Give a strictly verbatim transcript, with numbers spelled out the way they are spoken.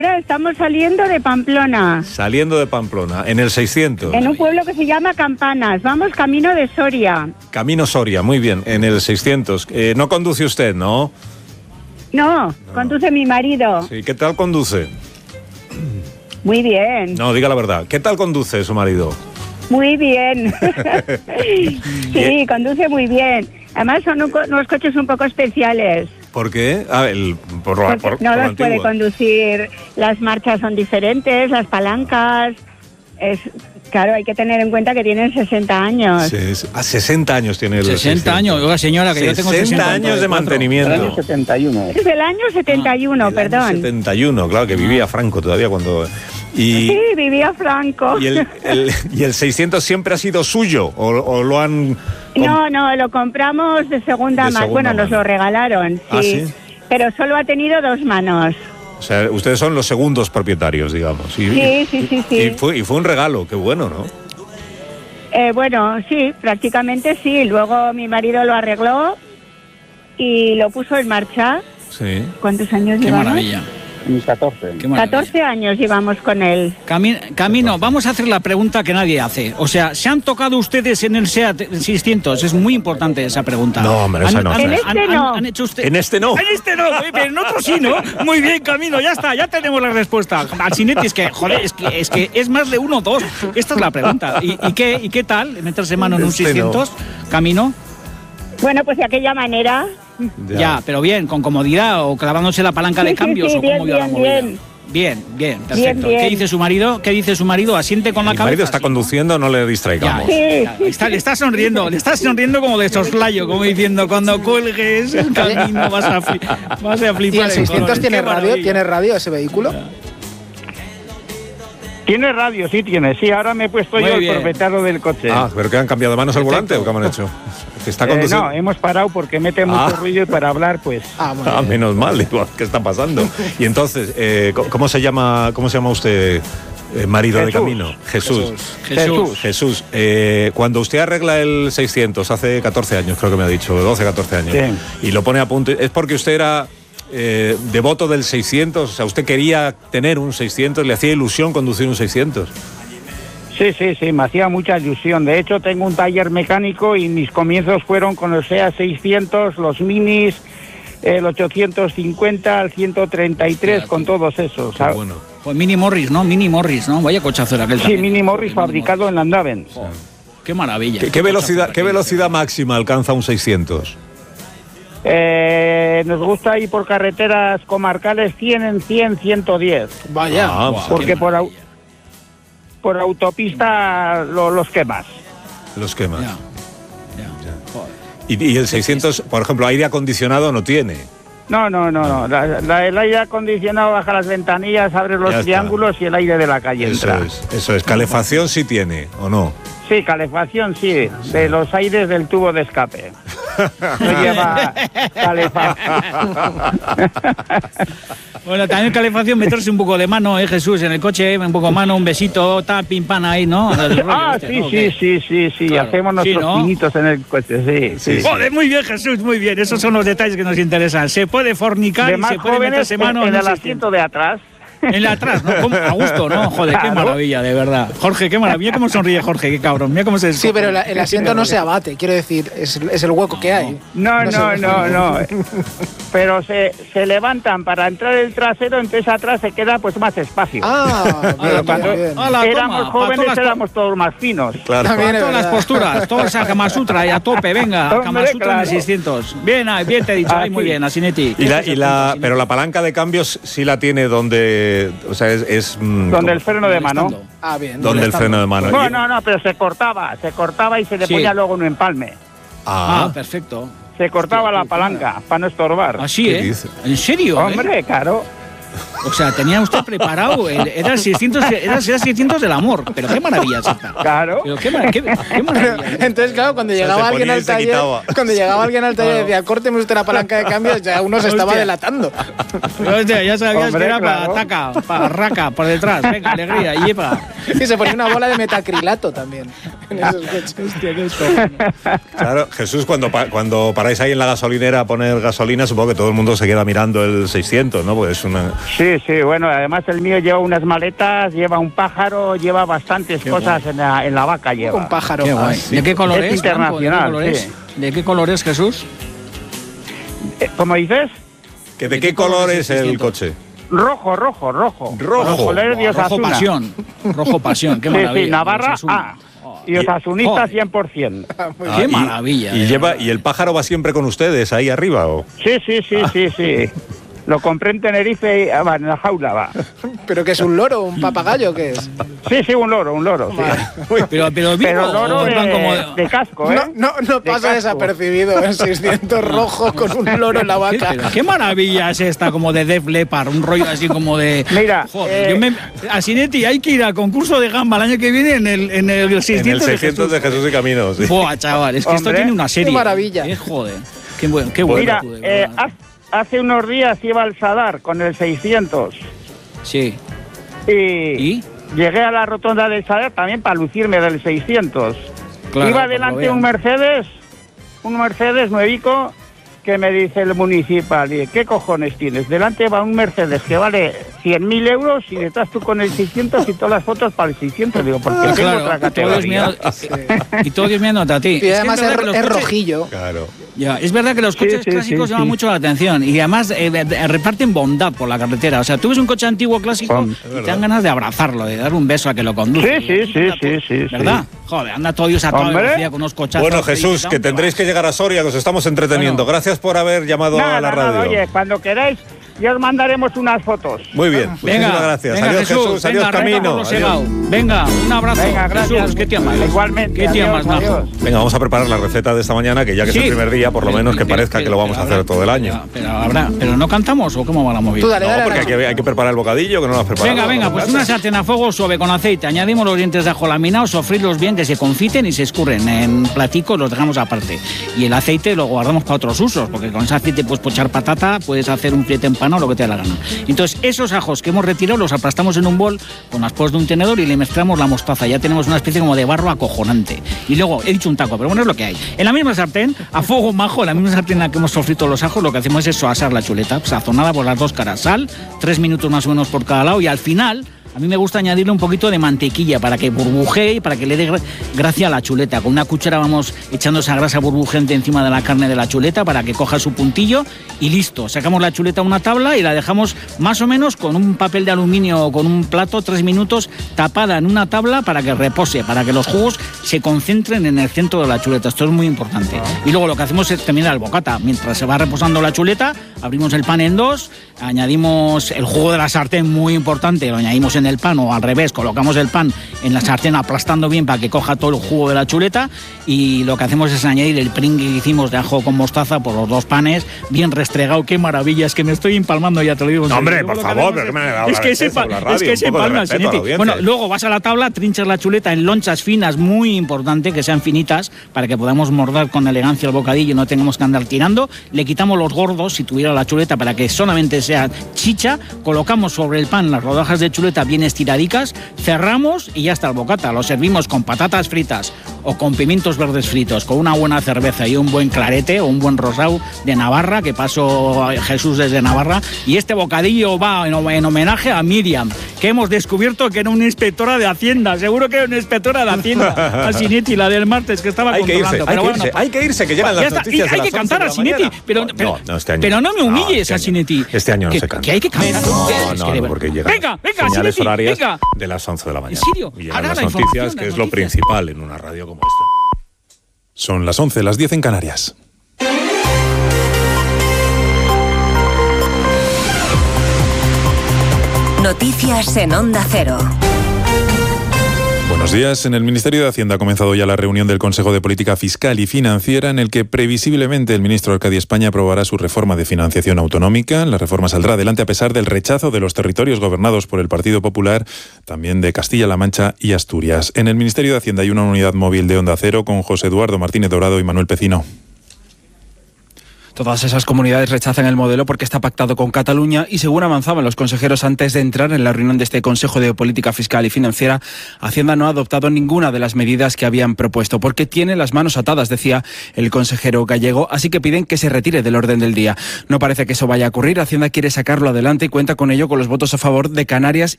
Ahora estamos saliendo de Pamplona. Saliendo de Pamplona, en el seiscientos. En un pueblo que se llama Campanas. Vamos camino de Soria. Camino Soria, muy bien, en el seiscientos. Eh, no conduce usted, ¿no? No, no, conduce mi marido. Sí, ¿qué tal conduce? Muy bien. No, diga la verdad. ¿Qué tal conduce su marido? Muy bien. Sí, conduce muy bien. Además son un, unos coches un poco especiales. ¿Por qué? Ah, el, por, por, por, no por los puede conducir, las marchas son diferentes, las palancas. Es, claro, hay que tener en cuenta que tienen sesenta años. Sí, a sesenta años tiene el sesenta años, oiga señora, que yo tengo sesenta años de mantenimiento. El año setenta y uno. Es del año setenta y uno, Ah, perdón. Año setenta y uno, claro, que vivía Franco todavía cuando... Y, sí, vivía Franco. ¿Y el, el, ¿Y el seiscientos siempre ha sido suyo o, o lo han...? No, no, lo compramos de segunda mano. Bueno, mano. Nos lo regalaron, sí. ¿Ah, sí? Pero solo ha tenido dos manos. O sea, ustedes son los segundos propietarios, digamos. Y, sí, sí, sí, sí. Y fue, y fue un regalo, qué bueno, ¿no? Eh, bueno, sí, prácticamente sí. Luego mi marido lo arregló y lo puso en marcha. Sí. ¿Cuántos años qué llevamos? Maravilla. Mis catorce. catorce años llevamos con él. Cami Camino, vamos a hacer la pregunta que nadie hace. O sea, ¿se han tocado ustedes en el SEAT seiscientos? Es muy importante esa pregunta. No, hombre, esa no. En este han, no. Han, han hecho usted... En este no. En este no, pero en otro sí, ¿no? Muy bien, Camino, ya está, ya tenemos la respuesta. Alcinetti, es que, joder, es que, es que es más de uno o dos. Esta es la pregunta. ¿Y, y, qué, ¿Y qué tal meterse mano en un este seiscientos? No. Camino. Bueno, pues de aquella manera. Ya. ya, pero bien, con comodidad o clavándose la palanca sí, de cambios sí, sí, o cómo bien, yo la movida. Bien. Bien, bien, perfecto. Bien, bien. ¿Qué dice su marido? ¿Qué dice su marido? ¿Asiente con la Mi cabeza? Mi marido está ¿sí? conduciendo, no le distraigamos. Ya, sí. Ya, está, le está sonriendo, le está sonriendo como de soslayo, como diciendo, cuando cuelgues el camino vas a, fli vas a flipar. ¿Y el seiscientos tiene radio? ¿Tiene radio ese vehículo? Tiene radio, sí tiene. Sí, ahora me he puesto Muy yo bien. el propietario del coche. Ah, ¿pero que han cambiado de manos al volante o qué han hecho? ¿Que está conduciendo? Eh, no, hemos parado porque mete mucho Ah. ruido y para hablar, pues... Ah, bueno. Ah, menos mal, digo, ¿qué está pasando? Y entonces, eh, ¿cómo se llama cómo se llama usted, eh, marido Jesús. de camino? Jesús. Jesús. Jesús, eh, cuando usted arregla el seiscientos, hace catorce años, creo que me ha dicho, doce, catorce años, Sí. y lo pone a punto, ¿es porque usted era eh, devoto del seiscientos? O sea, ¿usted quería tener un seiscientos? ¿Le hacía ilusión conducir un seiscientos? Sí, sí, sí, me hacía mucha ilusión. De hecho, tengo un taller mecánico y mis comienzos fueron con el SEAT seiscientos, los minis, el ochocientos cincuenta, el ciento treinta y tres, con todos esos. Qué bueno. Pues Mini Morris, ¿no? Mini Morris, ¿no? Vaya cochazo era aquel Sí, también. Mini Morris fabricado en Landaven. Oh, qué maravilla. ¿Qué, qué velocidad, ¿Qué velocidad máxima alcanza un seiscientos? Eh, nos gusta ir por carreteras comarcales cien en cien, ciento diez. Vaya. Ah, Wow, Porque qué por, au por autopista lo, los quemas. Los quemas. Ya, ya. Joder. Y, y el seiscientos, por ejemplo, aire acondicionado no tiene. No, no, no, no. La, la, el aire acondicionado baja las ventanillas, abre Ya los está. triángulos y el aire de la calle Eso entra. es, eso es. Calefacción sí tiene, ¿o no? Sí, calefacción sí, de los aires del tubo de escape. No lleva calefacción. Bueno, también calefacción, meterse un poco de mano, ¿eh, Jesús? En el coche, un poco mano, un besito, tal, pim, pam ahí, ¿no? El rollo Ah, este, sí, ¿no? sí, ¿Qué? sí, sí, sí. Claro. Hacemos Sí, nuestros ¿no? pinitos en el coche, sí, sí. Sí. Joder, muy bien, Jesús, muy bien. Esos son los detalles que nos interesan. Se puede fornicar De y más se puede jóvenes, meterse mano en, en un el asiento de atrás. En el atrás, ¿no? ¿Cómo? A gusto, ¿no? Joder, qué Claro. maravilla, de verdad. Jorge, qué maravilla. Mira cómo sonríe Jorge, qué cabrón. Mira cómo se... Sí, pero la, el asiento no se abate, quiero decir, es, es el hueco que hay. No, No no, se- no, no. Pero se, se levantan para entrar el trasero, entonces atrás se queda pues más espacio. Ah, Ala, bien, cuando bien, bien. ala, éramos toma, pa' jóvenes todas las- éramos todos más finos. Claro. También es Todas las verdad. posturas, toda esa Kama Sutra y a tope, venga, Hombre, Kama Sutra en claro. el seiscientos. Bien, ah, bien te he dicho, Ah, ay, muy sí. bien, Asinetti. Y la, Ese es y el la, punto, pero la palanca de cambios sí la tiene donde, o sea, es, es mm, Donde como- el freno de mano. Molestando. Ah, bien. donde el freno de mano. No, Y- no, no, pero se cortaba, se cortaba y se le Sí. ponía luego un empalme. Ah, Ah, perfecto. Se cortaba la palanca para no estorbar. Así, ¿Qué ¿eh? dice? ¿En serio? eh? Hombre, claro. O sea, tenía usted preparado, el- era el seiscientos, era el seiscientos del amor. Pero qué maravilla es esta. Claro. Pero qué, mar- qué- qué maravilla. Entonces, claro, cuando sea, llegaba se alguien ponía y al se taller, quitaba. cuando llegaba alguien al taller y Claro. decía, córteme usted la palanca de cambios, ya uno se estaba Hostia. delatando. Hostia, ya sabías Hombre, que era claro. para taca, para raca, por detrás. Venga, alegría, y lleva. Y se ponía una bola de metacrilato también en esos coches. Hostia, qué esto. claro, Jesús, cuando, pa- cuando paráis ahí en la gasolinera a poner gasolina, supongo que todo el mundo se queda mirando el seiscientos, ¿no? Pues es una... Sí, Sí, sí, bueno, además el mío lleva unas maletas, lleva un pájaro, lleva bastantes Qué cosas en la, en la vaca lleva. Un pájaro. Qué guay. ¿De qué color Es es? Blanco? ¿De qué internacional, color es? sí. ¿De qué color es, Jesús? Eh, ¿Cómo dices? ¿Que ¿De qué color es el coche? Rojo, rojo, rojo. Rojo. Los colores de Rojo Osasuna. pasión. Rojo pasión, qué Sí, maravilla. sí, Navarra Osasuna. A. Y osasunista Joder. cien por ciento. Qué Ah, y- maravilla. Y, de lleva verdad. y el pájaro va siempre con ustedes ahí arriba, ¿o? Sí, sí, sí, sí, sí. Lo compré en Tenerife y ah, va, en la jaula va. ¿Pero qué es un loro? ¿Un papagayo? ¿Qué es? Sí, sí, un loro, un loro. Sí. Pero, pero, vivo, Pero loro o en plan de, como- de casco, ¿eh? No, no, no De pasa casco. desapercibido en seiscientos rojo con un loro en la ¿Qué, vaca. pero qué maravilla es esta, como de Def Leppard, un rollo así como de... Mira, Joder, eh, yo me, a Sinetti hay que ir al concurso de gamba el año que viene en el, en el seiscientos, En el seiscientos de Jesús y Camino, sí. Buah, chaval, es que esto Hombre, tiene una serie. qué maravilla. Eh, joder, qué bueno, qué bueno. Mira, tú, de eh, verdad. haz- hace unos días iba al Sadar con el seiscientos Sí. y, ¿Y? llegué a la rotonda del Sadar también para lucirme del seiscientos. Claro, iba pues lo delante vean. un Mercedes, un Mercedes nuevico, que me dice el municipal, y, ¿qué cojones tienes? Delante va un Mercedes que vale cien mil euros y detrás tú con el seiscientos y todas las fotos para el seiscientos. Digo, porque Ah, tengo claro, otra y todos categoría. mirando- y todos mirándote a ti. Y además es, es, verdad que los es coches- rojillo. Claro. Ya, es verdad que los Sí, coches sí, clásicos sí, llaman sí. mucho la atención y además eh, eh, reparten bondad por la carretera. O sea, tú ves un coche antiguo clásico Son- y te dan ganas de abrazarlo, de dar un beso a que lo conduce. Sí, sí, sí, sí, sí, ¿Verdad? sí. Joder, anda todo Dios a toda Hombre. velocidad con unos cochazos. Bueno, ahí Jesús, da que un tendréis que llegar a Soria, que os estamos entreteniendo. Bueno. Gracias por haber llamado Nada, a la nada, radio. oye, cuando queráis, ya os mandaremos unas fotos. Muy bien, Venga, muchísimas gracias. venga, Adiós, Jesús, adiós, venga, Camino. venga, Adiós. Segao. Venga, un abrazo. Venga, gracias. Jesús, qué tía más. Igualmente, Qué tía adiós, más majo. adiós. Venga, vamos a preparar la receta de esta mañana, que ya que Sí. es el primer día, por lo menos que Pero- parezca que pero- lo vamos a pero hacer habrá- todo el año. Pero, pero habrá, pero no cantamos o cómo va la movida. Tú dale, No, dale, porque hay dale. que, hay que preparar el bocadillo, que no lo has preparado. Venga, venga, pues una sartén a fuego suave con aceite. Añadimos los dientes de ajo laminados, sofrirlos bien, que se confiten y se escurren en platicos, los dejamos aparte. Y el aceite lo guardamos para otros usos, porque con ese aceite puedes pochar patata, puedes hacer un filete empanado, lo que te dé la gana. Entonces, esos ajos que hemos retirado los aplastamos en un bol con las poros de un tenedor y le mezclamos la mostaza. Ya tenemos una especie como de barro acojonante. Y luego, he dicho un taco, pero bueno, es lo que hay. En la misma sartén, a fuego majo, en la misma sartén en la que hemos sofrito los ajos, lo que hacemos es asar la chuleta, sazonada por las dos caras. Sal, tres minutos más o menos por cada lado y al final... A mí me gusta añadirle un poquito de mantequilla para que burbujee y para que le dé gra- gracia a la chuleta. Con una cuchara vamos echando esa grasa burbujeante encima de la carne de la chuleta para que coja su puntillo y listo. Sacamos la chuleta a una tabla y la dejamos más o menos con un papel de aluminio o con un plato tres minutos tapada en una tabla para que repose, para que los jugos se concentren en el centro de la chuleta. Esto es muy importante. Y luego lo que hacemos es terminar el bocata. Mientras se va reposando la chuleta, abrimos el pan en dos, añadimos el jugo de la sartén, muy importante, lo añadimos en el pan o al revés, colocamos el pan en la sartén aplastando bien para que coja todo el jugo de la chuleta y lo que hacemos es añadir el pringue que hicimos de ajo con mostaza por los dos panes, bien restregado. Qué maravilla, es que me estoy empalmando, ya te lo digo. en No, serio. hombre, Luego por lo que favor, hacemos pero es- ¿qué me va a es hablar que de se eso en la pa- radio? es que Un se poco de empalma, respeto a la Sinetti. audiencia. Bueno, luego vas a la tabla, trinchas la chuleta en lonchas finas, muy importante, que sean finitas, para que podamos morder con elegancia el bocadillo y no tengamos que andar tirando. Le quitamos los gordos, si tuviera la chuleta, para que solamente sea chicha. Colocamos sobre el pan las rodajas de chuleta bien estiradicas, cerramos y ya está el bocata. Lo servimos con patatas fritas o con pimientos verdes fritos, con una buena cerveza y un buen clarete o un buen rosado de Navarra, que pasó Jesús desde Navarra. Y este bocadillo va en, en homenaje a Miriam, que hemos descubierto que era una inspectora de Hacienda. Seguro que era una inspectora de Hacienda. A Sinetti, la del martes, que estaba Hay que irse, controlando. hay Pero que bueno, irse, hay que irse, que llegan ya las está. noticias Y a hay las que once cantar de a la Sinetti, mañana. pero, No, pero, no, este año pero no me no, humilles este a año Sinetti. no. Este año no que, se canta. que hay que cantar. No, Es no, que de no, porque verdad. llegan Venga, venga, señales Sinetti, horarias venga. de las once de la mañana. ¿En serio? Y llegan Ahora las la noticias, información, que las es lo noticias. principal en una radio como esta. Son las once, las diez en Canarias. Noticias en Onda Cero. Buenos días. En el Ministerio de Hacienda ha comenzado ya la reunión del Consejo de Política Fiscal y Financiera, en el que previsiblemente el ministro Arcadi España aprobará su reforma de financiación autonómica. La reforma saldrá adelante a pesar del rechazo de los territorios gobernados por el Partido Popular, también de Castilla-La Mancha y Asturias. En el Ministerio de Hacienda hay una unidad móvil de Onda Cero con José Eduardo Martínez Dorado y Manuel Pecino. Todas esas comunidades rechazan el modelo porque está pactado con Cataluña y, según avanzaban los consejeros antes de entrar en la reunión de este Consejo de Política Fiscal y Financiera, Hacienda no ha adoptado ninguna de las medidas que habían propuesto porque tiene las manos atadas, decía el consejero gallego, así que piden que se retire del orden del día. No parece que eso vaya a ocurrir. Hacienda quiere sacarlo adelante y cuenta con ello con los votos a favor de Canarias